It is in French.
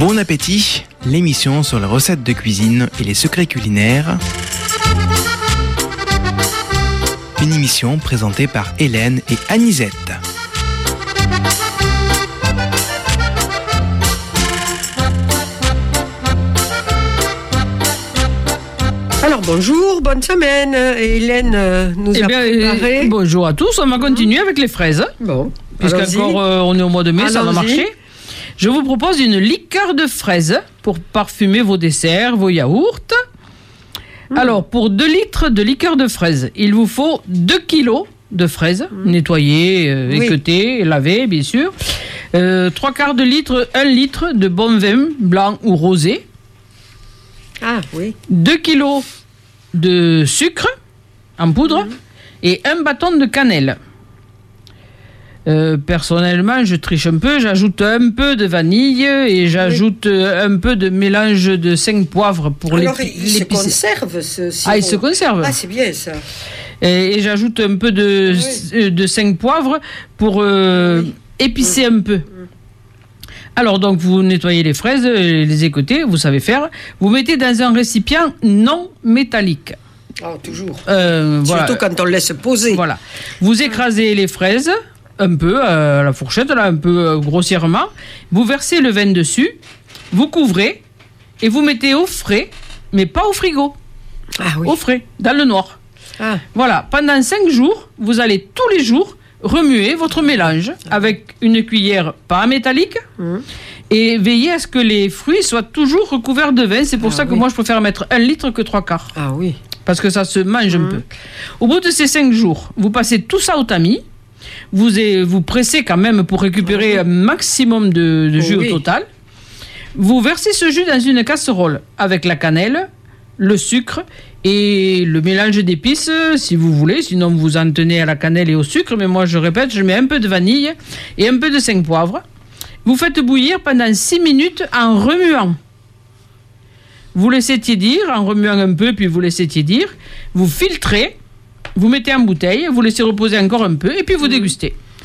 Bon appétit, l'émission sur les recettes de cuisine et les secrets culinaires. Une émission présentée par Hélène et Anisette. Alors bonjour, bonne semaine. Hélène nous a préparé. Bonjour à tous, on va continuer avec les fraises. Bon, puisqu'encore on est au mois de mai, ça va marcher. Je vous propose une liqueur de fraises pour parfumer vos desserts, vos yaourts. Alors, pour 2 litres de liqueur de fraises, il vous faut 2 kilos de fraises, nettoyées, équeutées, lavées, bien sûr. 3/4 de litre, 1 litre de bon vin blanc ou rosé. Ah oui. 2 kilos de sucre en poudre et 1 bâton de cannelle. Personnellement, je triche un peu, j'ajoute un peu de vanille et j'ajoute un peu de mélange de 5 poivres pour l'épicer. Alors, il se conserve ce sirop. Ah, il se conserve. Ah, c'est bien ça. Et j'ajoute un peu de 5 poivres pour épicer un peu. Alors, donc, vous nettoyez les fraises, les écoutez, vous savez faire. Vous mettez dans un récipient non métallique. Oh, toujours. Voilà. Surtout quand on laisse poser. Voilà. Vous écrasez les fraises un peu à la fourchette, là, un peu grossièrement. Vous versez le vin dessus, vous couvrez et vous mettez au frais, mais pas au frigo. Ah oui. Au frais, dans le noir. Ah. Voilà. Pendant 5 jours, vous allez tous les jours remuer votre mélange avec une cuillère pas métallique et veillez à ce que les fruits soient toujours recouverts de vin. C'est pour ça que moi, je préfère mettre 1 litre que 3/4. Ah oui. Parce que ça se mange un peu. Au bout de ces 5 jours, vous passez tout ça au tamis. Vous pressez quand même pour récupérer un maximum de jus au total. Vous versez ce jus dans une casserole avec la cannelle, le sucre et le mélange d'épices si vous voulez. Sinon, vous en tenez à la cannelle et au sucre. Mais moi, je répète, je mets un peu de vanille et un peu de 5 poivres. Vous faites bouillir pendant 6 minutes en remuant. Vous laissez tiédir, en remuant un peu, puis vous laissez tiédir. Vous filtrez. Vous mettez en bouteille, vous laissez reposer encore un peu et puis vous dégustez.